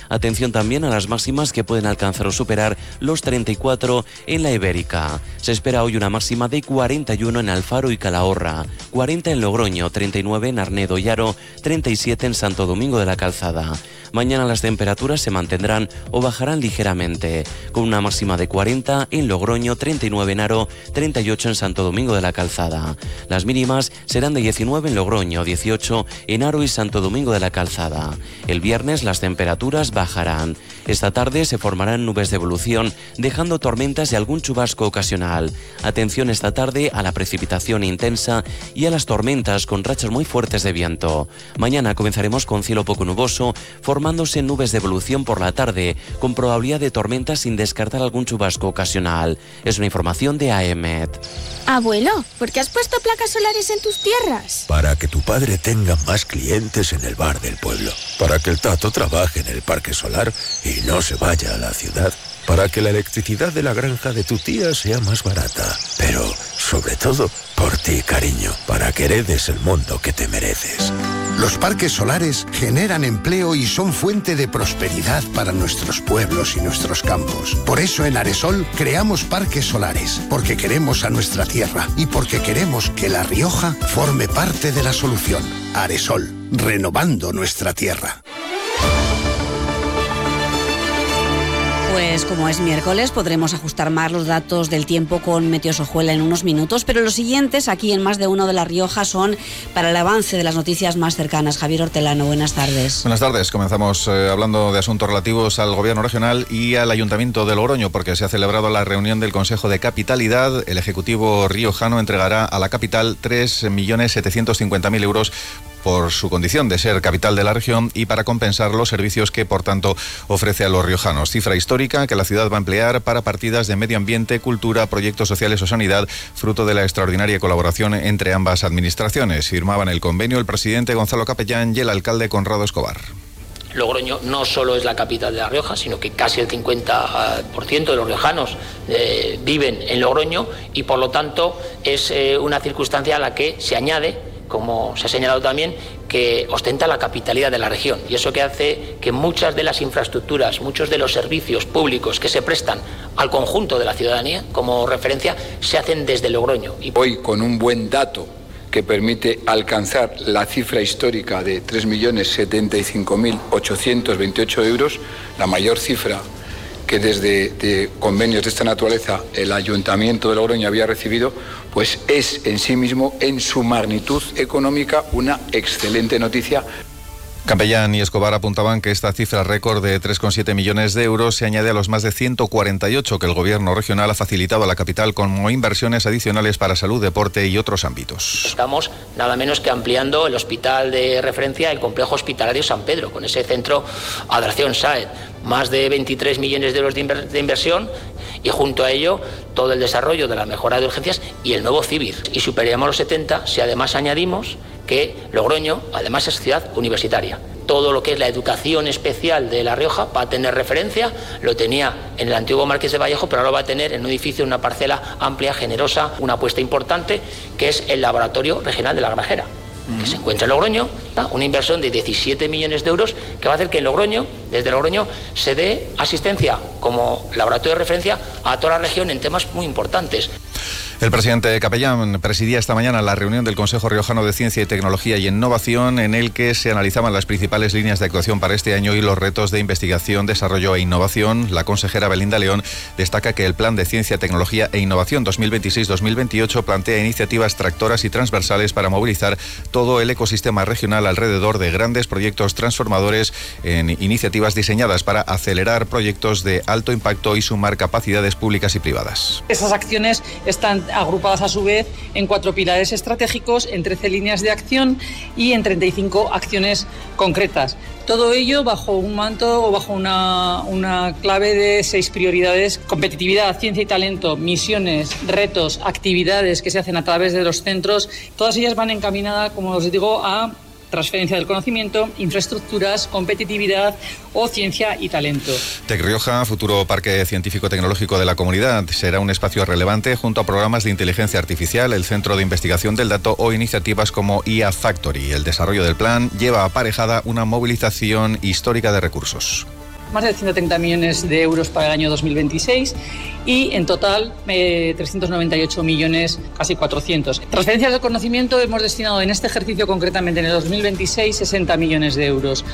Atención también a las máximas que pueden alcanzar o superar los 34 en la Ibérica. Se espera hoy una máxima de 41 en Alfaro y Calahorra, 40 en Logroño, 39 en Arnedo y Haro, 37 en Santo Domingo de la Calzada. Mañana las temperaturas se mantendrán o bajarán ligeramente, con una máxima de 40 en Logroño, 39 en Haro, 38 en Santo Domingo de la Calzada. Las mínimas serán de 19 en Logroño, 18 en Haro y Santo Domingo de la Calzada. El viernes las temperaturas bajarán. Esta tarde se formarán nubes de evolución, dejando tormentas y algún chubasco ocasional. Atención esta tarde a la precipitación intensa y a las tormentas con rachas muy fuertes de viento. Mañana comenzaremos con cielo poco nuboso, formándose nubes de evolución por la tarde, con probabilidad de tormentas sin descartar algún chubasco ocasional. Es una información de AEMET. Abuelo, ¿por qué has puesto placas solares en tus tierras? Para que tu padre tenga más clientes en el bar del pueblo. Para que el Tato trabaje en el parque solar y no se vaya a la ciudad. Para que la electricidad de la granja de tu tía sea más barata. Pero, sobre todo, por ti, cariño. Para que heredes el mundo que te mereces. Los parques solares generan empleo y son fuente de prosperidad para nuestros pueblos y nuestros campos. Por eso en Aresol creamos parques solares, porque queremos a nuestra tierra y porque queremos que La Rioja forme parte de la solución. Aresol, renovando nuestra tierra. Pues como es miércoles podremos ajustar más los datos del tiempo con Meteosojuela en unos minutos, pero los siguientes aquí en Más de Uno de La Rioja son para el avance de las noticias más cercanas. Javier Hortelano, buenas tardes. Buenas tardes, comenzamos hablando de asuntos relativos al Gobierno regional y al Ayuntamiento de Logroño, porque se ha celebrado la reunión del Consejo de Capitalidad. El Ejecutivo riojano entregará a la capital 3.750.000 euros por su condición de ser capital de la región y para compensar los servicios que, por tanto, ofrece a los riojanos. Cifra histórica que la ciudad va a emplear para partidas de medio ambiente, cultura, proyectos sociales o sanidad, fruto de la extraordinaria colaboración entre ambas administraciones. Firmaban el convenio el presidente Gonzalo Capellán y el alcalde Conrado Escobar. Logroño no solo es la capital de La Rioja, sino que casi el 50% de los riojanos viven en Logroño y, por lo tanto, es una circunstancia a la que se añade, como se ha señalado también, que ostenta la capitalidad de la región, y eso que hace que muchas de las infraestructuras, muchos de los servicios públicos que se prestan al conjunto de la ciudadanía, como referencia, se hacen desde Logroño. Y hoy, con un buen dato que permite alcanzar la cifra histórica de 3.075.828 euros, la mayor cifra que desde convenios de esta naturaleza el Ayuntamiento de Logroño había recibido, pues es en sí mismo, en su magnitud económica, una excelente noticia. Capellán y Escobar apuntaban que esta cifra récord de 3,7 millones de euros se añade a los más de 148 que el Gobierno regional ha facilitado a la capital como inversiones adicionales para salud, deporte y otros ámbitos. Estamos nada menos que ampliando el hospital de referencia, el complejo hospitalario San Pedro, con ese centro Adración Sáez, más de 23 millones de euros de inversión, y junto a ello todo el desarrollo de la mejora de urgencias y el nuevo CIBIR. Y superaríamos los 70 si además añadimos que Logroño además es ciudad universitaria. Todo lo que es la educación especial de La Rioja va a tener referencia, lo tenía en el antiguo Marqués de Vallejo, pero ahora va a tener en un edificio una parcela amplia, generosa, una apuesta importante, que es el Laboratorio Regional de la Granjera, que se encuentra en Logroño, una inversión de 17 millones de euros que va a hacer que en Logroño, desde Logroño, se dé asistencia como laboratorio de referencia a toda la región en temas muy importantes. El presidente Capellán presidía esta mañana la reunión del Consejo Riojano de Ciencia y Tecnología y Innovación, en el que se analizaban las principales líneas de actuación para este año y los retos de investigación, desarrollo e innovación. La consejera Belinda León destaca que el Plan de Ciencia, Tecnología e Innovación 2026-2028 plantea iniciativas tractoras y transversales para movilizar todo el ecosistema regional alrededor de grandes proyectos transformadores en iniciativas diseñadas para acelerar proyectos de alto impacto y sumar capacidades públicas y privadas. Esas acciones están agrupadas a su vez en 4 pilares estratégicos, en 13 líneas de acción y en 35 acciones concretas. Todo ello bajo un manto o bajo una clave de 6 prioridades: competitividad, ciencia y talento, misiones, retos, actividades que se hacen a través de los centros. Todas ellas van encaminadas, como os digo, a transferencia del conocimiento, infraestructuras, competitividad o ciencia y talento. Tec Rioja, futuro parque científico-tecnológico de la comunidad, será un espacio relevante junto a programas de inteligencia artificial, el Centro de Investigación del Dato o iniciativas como IA Factory. El desarrollo del plan lleva aparejada una movilización histórica de recursos. más de 130 millones de euros para el año 2026 y en total 398 millones, casi 400. Transferencias de conocimiento hemos destinado en este ejercicio, concretamente en el 2026, 60 millones de euros.